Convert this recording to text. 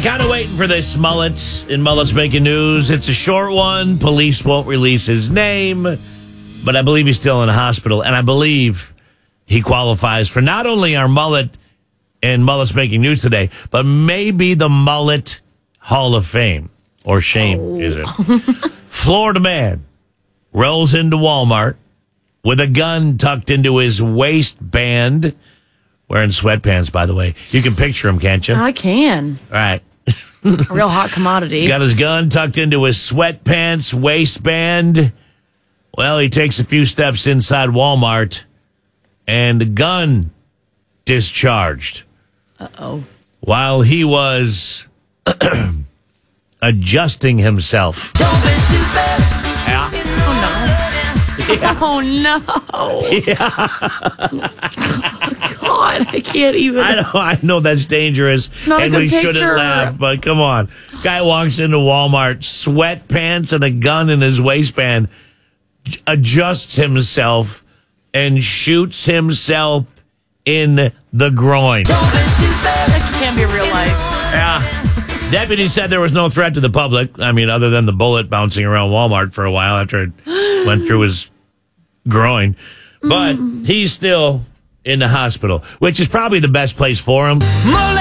Kind of waiting for this mullet in Mullet's Making News. It's a short one. Police won't release his name, but I believe he's still in the hospital, and I believe he qualifies for not only our mullet in Mullet's Making News today, but maybe the Mullet Hall of Fame, or shame, is it? Florida man rolls into Walmart with a gun tucked into his waistband, wearing sweatpants, by the way. You can picture him, can't you? I can. All right. A real hot commodity. Got his gun tucked into his sweatpants waistband. Well, he takes a few steps inside Walmart, and the gun discharged. Uh-oh. While he was adjusting himself. Don't be stupid. Yeah. Oh, no. Yeah. God, I can't even. I know that's dangerous, not a and good we shouldn't picture. laugh, but come on. Guy walks into Walmart, sweatpants and a gun in his waistband, adjusts himself, and shoots himself in the groin. Don't be stupid. That can't be real life. Yeah. Deputy said there was no threat to the public. I mean, other than the bullet bouncing around Walmart for a while after it went through his groin. But he's still in the hospital, which is probably the best place for him. Mullet